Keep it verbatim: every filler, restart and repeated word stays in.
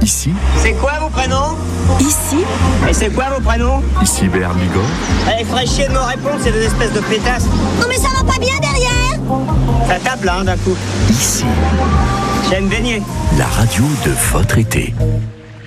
Ici. C'est quoi vos prénoms? Ici. Et c'est quoi vos prénoms? Ici Béarn Bigorre. Allez, ferait chier de me répondre, c'est des espèces de pétasses. Non mais ça va pas bien derrière. Ça tape là, hein, d'un coup. Ici. J'aime baigner. La radio de votre été.